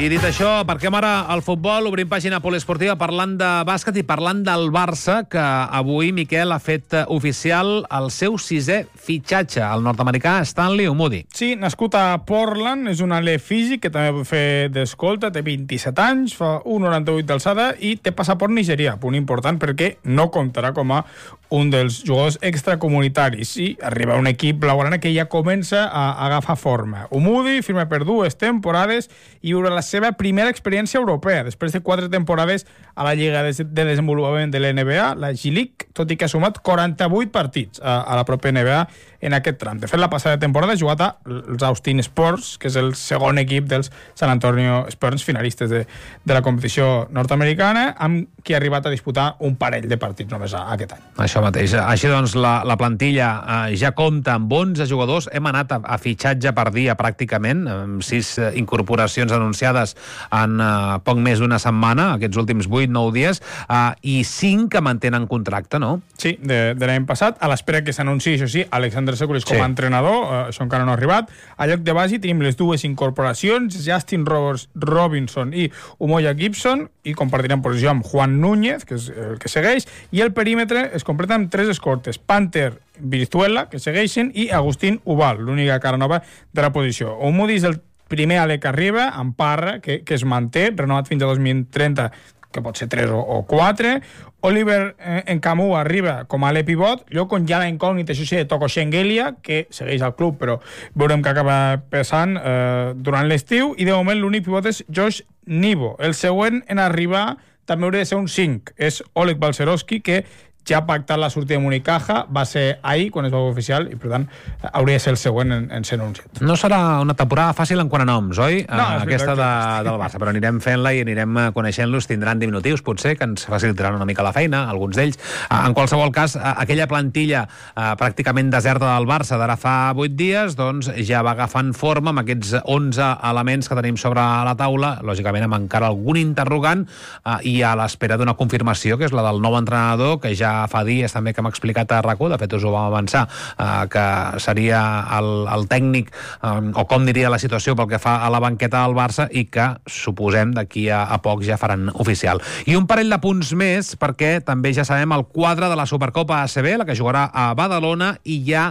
I dit això, aparquem ara el futbol, obrim pàgina poliesportiva parlant de bàsquet i parlant del Barça, que avui Miquel ha fet oficial el seu 6è fitxatge, el nord-americà Stanley Umudi. Sí, nascut a Portland, és un alè físic que també pot fer d'escolta, té 27 anys, fa 1,98 d'alçada i té passaport nigerià, punt important perquè no comptarà com a un dels jugadors extracomunitaris i arriba un equip blaugrana que ja comença a agafar forma. Umudi firma per 2 temporades i veurà la seva primera experiència europea, després de 4 temporades a la Lliga de Desenvolupament de l'NBA, la G-League, tot i que ha sumat 48 partits a la pròpia NBA en aquest tram. De fet, la passada temporada ha jugat als Austin Spurs, que és el segon equip dels San Antonio Spurs, finalistes de la competició nord-americana, amb qui ha arribat a disputar un parell de partits només aquest any. Això mateix. Així doncs, la plantilla ja compta amb 11 jugadors. Hem anat a fitxatge per dia pràcticament, amb 6 incorporacions anunciades en poc més d'una setmana, aquests últims 8-9 dies, i 5 que mantenen contracte, no? Sí, de l'any passat, a l'espera que s'anunciï, això sí, Alexander Sekulic com a entrenador, això encara no ha arribat. A lloc de base tenim les 2 incorporacions, Justin Robinson i Umoja Gibson, i compartiran posició amb Juan Núñez, que és el que segueix, i el perímetre es completa amb 3 escortes, Panther, Virtuela, que segueixen, i Agustín Ubal, l'única cara nova de la posició. Umudi és el primer alè que arriba, amb Parra, que es manté, renovat fins a 2030, que pot ser 3 o 4. Oliver Nkamou arriba com a alè pivot, lloc on ja la incògnita, això sí, de Toko Shengelia, que segueix al club, però veurem que acaba pesant durant l'estiu, i de moment l'únic pivot és Josh Nibo. El següent en arribar també hauria de ser un 5, és Oleg Balcerowski, que ja ha pactat la sortida amb Unicaja, va ser ahir quan es va fer oficial i per tant hauria de ser el següent en ser anunciat. No serà una temporada fàcil en quant a noms, oi? No, aquesta del Barça, però anirem fent-la i anirem coneixent-los, tindran diminutius potser que ens facilitaran una mica la feina, alguns d'ells. En qualsevol cas, aquella plantilla pràcticament deserta del Barça d'ara fa 8 dies, doncs ja va agafant forma amb aquests 11 elements que tenim sobre la taula, lògicament amb encara algun interrogant, i a l'espera d'una confirmació, que és la del nou entrenador, que ja fa dies també que hem explicat a RAC1, de fet us ho vam avançar, que seria el tècnic, o com diria la situació pel que fa a la banqueta del Barça, i que suposem d'aquí a poc ja faran oficial. I un parell de punts més, perquè també ja sabem el quadre de la Supercopa ACB, la que jugarà a Badalona, i hi ha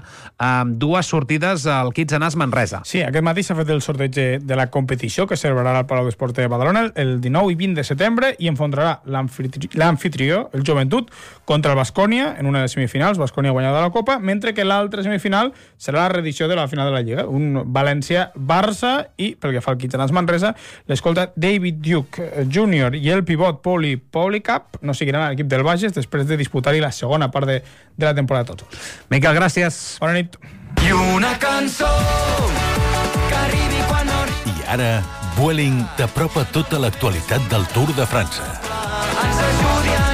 2 sortides al Kitsanàs Manresa. Sí, aquest matí s'ha fet el sorteig de la competició que celebrarà al Palau d'Esport de Badalona el 19 i 20 de setembre i enfrontarà l'anfitrió, el Joventut, contra el Baskonia en una de les semifinals, Baskonia guanyada la Copa, mentre que l'altra semifinal serà la reedició de la final de la Lliga, un València-Barça, i pel que fa al Kitsanàs Manresa, l'escolta David Duke Jr. i el pivot Poli Policap no seguiran a l'equip del Bages després de disputar-hi la segona part de la temporada tots. Miquel, gràcies. Bona nit. I una cançó que arribi quan no arribi. I ara, Vueling t'apropa tota l'actualitat del Tour de França. Ens ajudi a anar.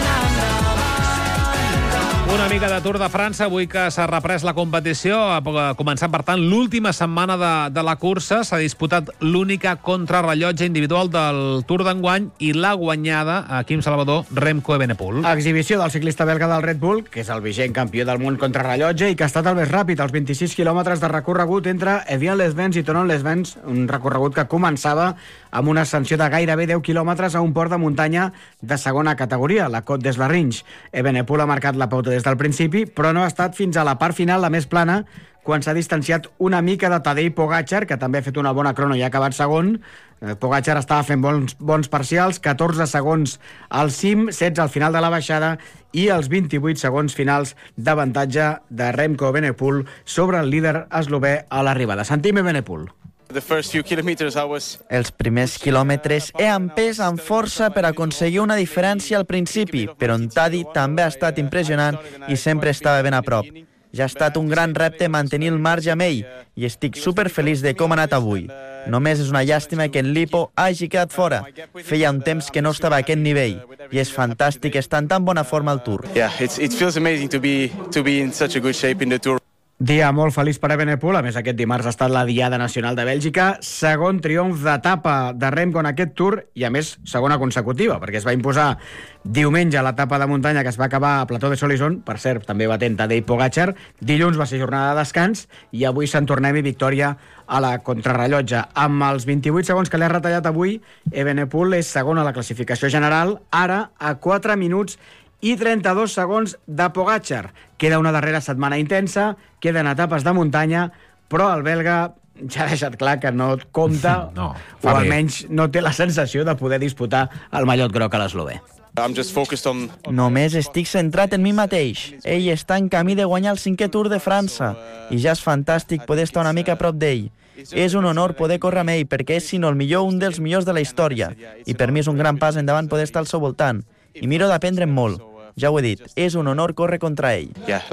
Una mica de Tour de França, avui que s'ha reprès la competició, ha començat, per tant, l'última setmana de la cursa, s'ha disputat l'única contrarrellotge individual del Tour d'enguany i l'ha guanyada a Quim Salvador Remco Evenepoel. Exhibició del ciclista belga del Red Bull, que és el vigent campió del món contrarrellotge i que ha estat el més ràpid, als 26 quilòmetres de recorregut entre Evian-les-Bains i Thonon-les-Bains, un recorregut que començava amb una ascensió de gairebé 10 quilòmetres a un port de muntanya de segona categoria, la Côte des Larringes. Evenepoel ha marcat la pauta des del principi, però no ha estat fins a la part final, la més plana, quan s'ha distanciat una mica de Tadej Pogačar, que també ha fet una bona crono i ha acabat segon. Pogačar estava fent bons parcials, 14 segons al cim, 16 al final de la baixada i els 28 segons finals d'avantatge de Remco Evenepoel sobre el líder eslovè a l'arribada. Sentim Evenepoel. Els primers quilòmetres he empès amb força per aconseguir una diferència al principi, però en Tadi també ha estat impressionant i sempre estava ben a prop. Ja ha estat un gran repte mantenir el marge amb ell i estic superfeliç de com ha anat avui. Només és una llàstima que en Lipo hagi quedat fora. Feia un temps que no estava a aquest nivell i és fantàstic estar en tan bona forma al Tour. Yeah, it feels amazing to be in such a good shape in the Tour. Dia molt feliç per Evenepoel, a més aquest dimarts ha estat la Diada Nacional de Bèlgica, segon triomf d'etapa de Remco en aquest Tour i a més segona consecutiva, perquè es va imposar diumenge a l'etapa de muntanya que es va acabar a Plató de Solison, per cert també batent Tadej Pogačar, dilluns va ser jornada de descans i avui se'n tornem i victòria a la contrarrellotge. Amb els 28 segons que li ha retallat avui, Evenepoel és segon a la classificació general, ara a 4 minuts i 32 segons de Pogačar. Queda una darrera setmana intensa, queden etapes de muntanya, però el belga ja ha deixat clar que no compta, No, o almenys no té la sensació de poder disputar el mallot groc a l'eslovè. Només estic centrat en mi mateix. Ell està en camí de guanyar el 5è Tour de França i ja és fantàstic poder estar una mica a prop d'ell. És un honor poder córrer amb ell perquè és, si no el millor, un dels millors de la història i per mi és un gran pas endavant poder estar al seu voltant. I miro d'aprendre'n molt. Ja ho he dit, és un honor córrer contra ell.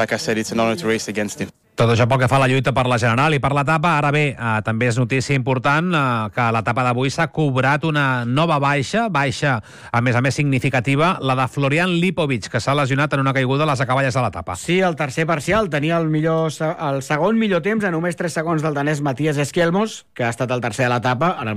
Tot això pel que fa a la lluita per la general i per l'etapa. Ara bé, també és notícia important que a l'etapa d'avui s'ha cobrat una nova baixa, a més significativa, la de Florian Lipovic, que s'ha lesionat en una caiguda a les acaballes de l'etapa. Sí, el tercer parcial tenia el segon millor temps a només 3 segons del danès Matías Esquielmos, que ha estat el tercer a l'etapa. En el